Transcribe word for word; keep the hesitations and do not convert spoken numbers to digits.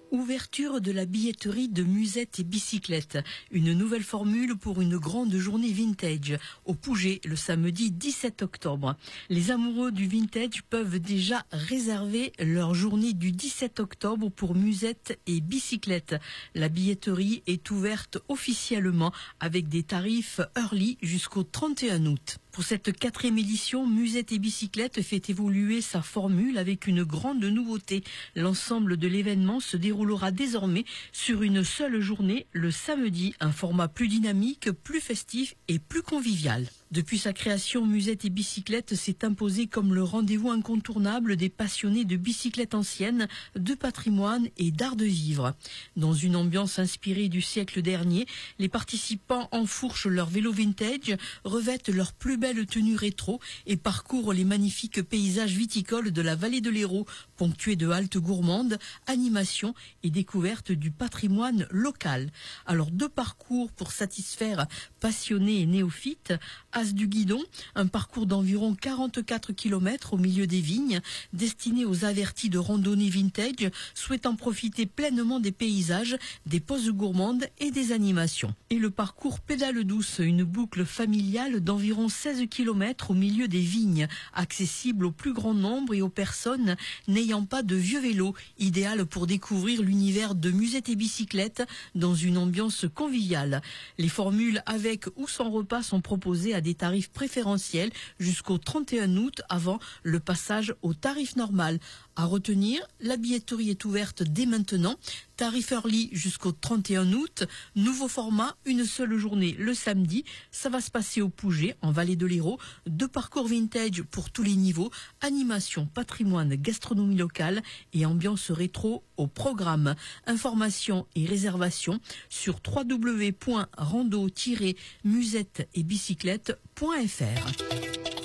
Ouverture de la billetterie de Musette et Bicyclette. Une nouvelle formule pour une grande journée vintage au Pouget le samedi dix-sept octobre. Les amoureux du vintage peuvent déjà réserver leur journée du dix-sept octobre pour Musette et Bicyclette. La billetterie est ouverte officiellement avec des tarifs early jusqu'au trente et un août. Pour cette quatrième édition, Musette et Bicyclette fait évoluer sa formule avec une grande nouveauté. L'ensemble de l'événement se déroulera désormais sur une seule journée, le samedi, un format plus dynamique, plus festif et plus convivial. Depuis sa création, Musette et Bicyclette s'est imposé comme le rendez-vous incontournable des passionnés de bicyclettes anciennes, de patrimoine et d'art de vivre. Dans une ambiance inspirée du siècle dernier, les participants enfourchent leur vélo vintage, revêtent leurs plus belles tenues rétro et parcourent les magnifiques paysages viticoles de la vallée de l'Hérault, ponctués de haltes gourmandes, animations et découvertes du patrimoine local. Alors deux parcours pour satisfaire passionnés et néophytes. As du Guidon, un parcours d'environ quarante-quatre kilomètres au milieu des vignes, destiné aux avertis de randonnée vintage, souhaitant profiter pleinement des paysages, des pauses gourmandes et des animations. Et le parcours Pédale douce, une boucle familiale d'environ seize kilomètres au milieu des vignes, accessible au plus grand nombre et aux personnes n'ayant pas de vieux vélos, idéal pour découvrir l'univers de Musette et Bicyclette dans une ambiance conviviale. Les formules avec ou sans repas sont proposées à des tarifs préférentiels jusqu'au trente et un août avant le passage au tarif normal. À retenir, la billetterie est ouverte dès maintenant. Tarif early jusqu'au trente et un août. Nouveau format, une seule journée le samedi. Ça va se passer au Pouget, en vallée de l'Hérault. Deux parcours vintage pour tous les niveaux. Animation, patrimoine, gastronomie locale et ambiance rétro au programme. Informations et réservations sur w w w point rando tiret musette et bicyclette point f r.